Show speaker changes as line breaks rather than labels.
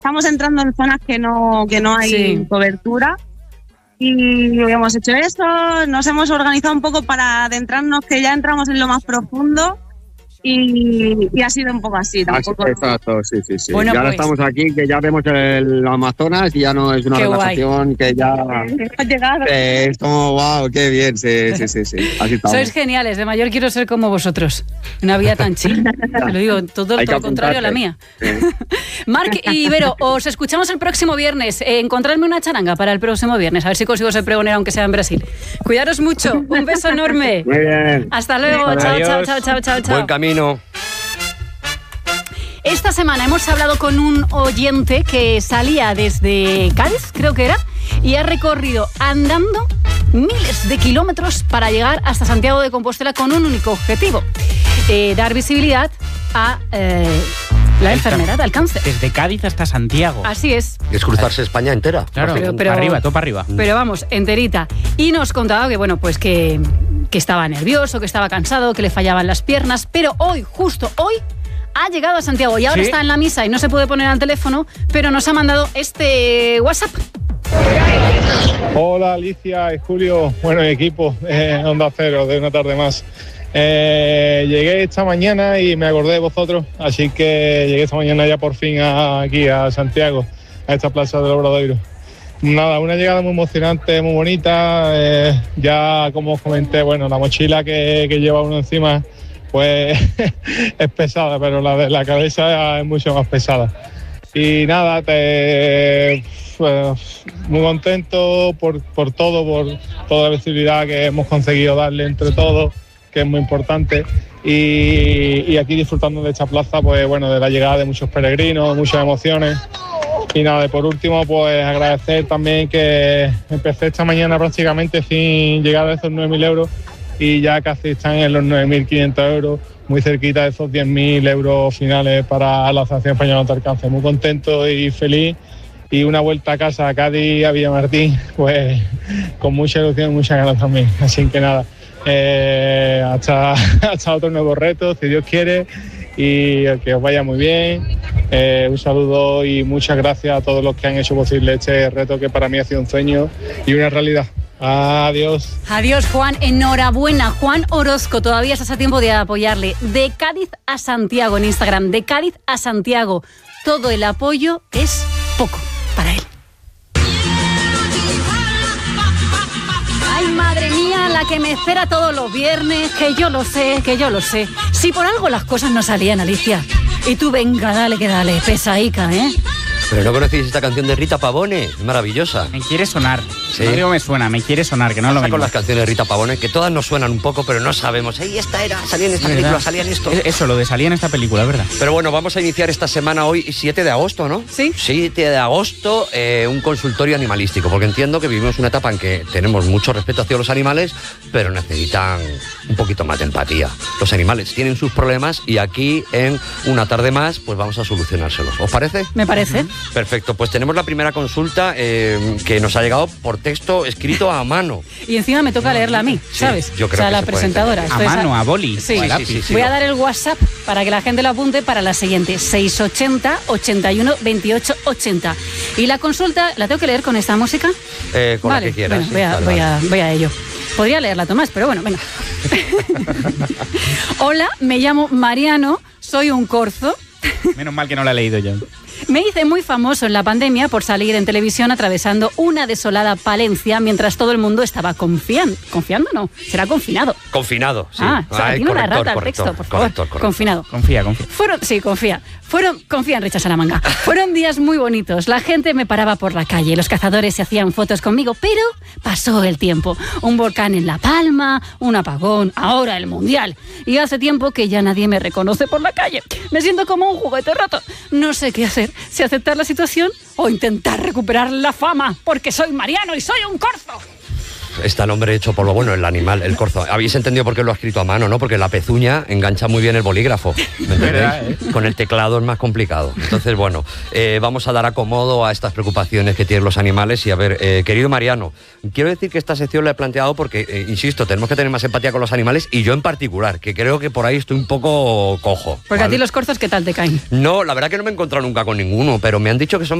estamos entrando en zonas que no hay cobertura. Y hemos hecho eso, nos hemos organizado un poco para adentrarnos, que ya entramos en lo más profundo y ha sido un poco así. Tampoco...
Exacto, sí.
Bueno,
y ahora estamos aquí, que ya vemos el Amazonas y ya no es una relajación que ya...
Ha llegado.
Es como, wow, qué bien, sí. Así estamos.
Sois geniales, de mayor quiero ser como vosotros. Una vida tan chill. Te lo digo, todo lo contrario a la mía.
Sí.
Marc y Vero, os escuchamos el próximo viernes. Encontradme una charanga para el próximo viernes. A ver si consigo ser pregonera, aunque sea en Brasil. Cuidaros mucho. Un beso enorme.
Muy bien.
Hasta luego. Chao.
Buen camino.
Esta semana hemos hablado con un oyente que salía desde Cádiz, creo que era, y ha recorrido andando miles de kilómetros para llegar hasta Santiago de Compostela con un único objetivo: dar visibilidad a la enfermedad, al cáncer.
Desde Cádiz hasta Santiago.
Así es.
Es cruzarse España entera.
Claro,
pero
para arriba, todo para arriba.
Pero vamos, enterita. Y nos contaba que, bueno, pues que estaba nervioso, que estaba cansado, que le fallaban las piernas, pero hoy, justo hoy, ha llegado a Santiago y ahora está en la misa y no se puede poner al teléfono, pero nos ha mandado este WhatsApp.
Hola Alicia y Julio, bueno, equipo Onda Cero de Una Tarde Más. Llegué esta mañana y me acordé de vosotros, así que llegué esta mañana ya por fin aquí a Santiago, a esta plaza del Obradoiro. Nada, una llegada muy emocionante, muy bonita. Ya como os comenté, bueno, la mochila que lleva uno encima pues es pesada, pero la de la cabeza es mucho más pesada. Y nada, muy contento por todo, por toda la visibilidad que hemos conseguido darle entre todos, que es muy importante. Y aquí disfrutando de esta plaza, pues bueno, de la llegada de muchos peregrinos, muchas emociones. Y nada, y por último, pues agradecer también que empecé esta mañana prácticamente sin llegar a esos 9.000 euros y ya casi están en los 9.500 euros, muy cerquita de esos 10.000 euros finales para la Asociación Española contra el Cáncer. Muy contento y feliz, y una vuelta a casa a Cádiz, a Villamartín, pues con mucha ilusión y muchas ganas también. Así que nada, hasta otro nuevo reto, si Dios quiere, y que os vaya muy bien. Un saludo y muchas gracias a todos los que han hecho posible este reto, que para mí ha sido un sueño y una realidad. Adiós.
Adiós, Juan. Enhorabuena, Juan Orozco. Todavía estás a tiempo de apoyarle. De Cádiz a Santiago en Instagram. De Cádiz a Santiago. Todo el apoyo es poco para él. Ay, madre mía, la que me espera todos los viernes. Que yo lo sé. Si por algo las cosas no salían, Alicia. Y tú, venga, dale, pesaica, ¿eh?
Pero no conocéis esta canción de Rita Pavone, es maravillosa.
Me quiere sonar.
¿Sí?
No digo me suena, me quiere sonar, que no es lo mismo.
Con las canciones de Rita Pavone, que todas nos suenan un poco, pero no sabemos. Esta era, salía en esta película, salía en esto.
Eso, lo de salía en esta película, ¿verdad?
Pero bueno, vamos a iniciar esta semana hoy, 7 de agosto, ¿no?
Sí.
7 de agosto, un consultorio animalístico, porque entiendo que vivimos una etapa en que tenemos mucho respeto hacia los animales, pero necesitan un poquito más de empatía. Los animales tienen sus problemas y aquí, en Una Tarde Más, pues vamos a solucionárselos. ¿Os parece?
Me parece.
Perfecto, pues tenemos la primera consulta que nos ha llegado por texto escrito a mano.
Y encima me toca leerla a mí, ¿sabes?
Sí, yo creo que
la presentadora.
A mano, a boli.
Sí.
O a lápiz.
Voy a dar el WhatsApp para que la gente lo apunte para la siguiente: 680 81 28 80. Y la consulta, ¿la tengo que leer con esta música?
Con la que quieras.
Bueno, voy a ello. Podría leerla, Tomás, pero bueno, venga. Hola, me llamo Mariano, soy un corzo.
Menos mal que no la he leído yo.
Me hice muy famoso en la pandemia por salir en televisión atravesando una desolada Palencia mientras todo el mundo estaba confiando. ¿Confiando? No, será confinado.
Confinado, sí.
Tiene una rata el texto, por favor.
Correcto.
Confinado.
Confía.
Confía en Richard Salamanca. Fueron días muy bonitos. La gente me paraba por la calle. Los cazadores se hacían fotos conmigo, pero pasó el tiempo. Un volcán en La Palma, un apagón, ahora el Mundial. Y hace tiempo que ya nadie me reconoce por la calle. Me siento como un juguete roto. No sé qué hacer. Si aceptar la situación o intentar recuperar la fama, porque soy Mariano y soy un corzo.
está el hombre hecho polvo. Bueno, el animal, el corzo. Habéis entendido por qué lo ha escrito a mano, ¿no? Porque la pezuña engancha muy bien el bolígrafo. ¿Me entendéis? Con el teclado es más complicado. Entonces, bueno, vamos a dar acomodo a estas preocupaciones que tienen los animales. Y a ver, querido Mariano, quiero decir que esta sección la he planteado porque, insisto, tenemos que tener más empatía con los animales y yo en particular, que creo que por ahí estoy un poco cojo.
Porque ¿vale? A ti los corzos, ¿qué tal te caen?
No, la verdad que no me he encontrado nunca con ninguno, pero me han dicho que son